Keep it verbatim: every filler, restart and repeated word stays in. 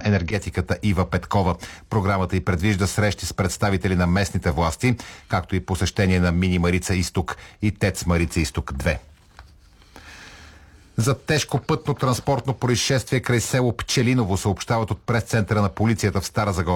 енергетиката Ива Петкова. Програмата й предвижда срещи с представители на местните власти, както и посещение на мини Марица Изток и ТЕЦ Марица Изток две. За тежко пътно-транспортно происшествие край село Пчелиново съобщават от прес-центъра на полицията в Стара Загора.